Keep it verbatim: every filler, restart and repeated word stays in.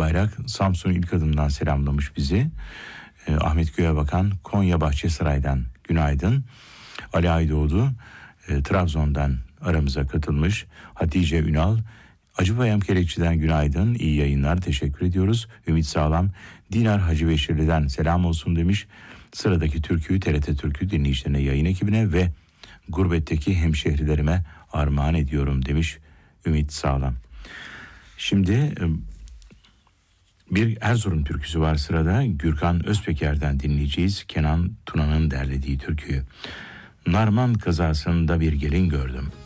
Albayrak Samsun İlk Adım'dan selamlamış bizi. E, Ahmet Göğebakan Konya Bahçesaray'dan günaydın. Ali Aydoğdu e, Trabzon'dan aramıza katılmış. Hatice Ünal Acıbayam Kerekçi'den günaydın, iyi yayınlar, teşekkür ediyoruz. Ümit Sağlam Dinar Hacı Beşirli'den selam olsun demiş. Sıradaki türküyü T R T Türkü dinleyicilerine, yayın ekibine ve gurbetteki hemşehrilerime armağan ediyorum demiş Ümit Sağlam. Şimdi bir Erzurum türküsü var sırada. Gürkan Özpeker'den dinleyeceğiz. Kenan Tuna'nın derlediği türküyü. Narman kazasında bir gelin gördüm.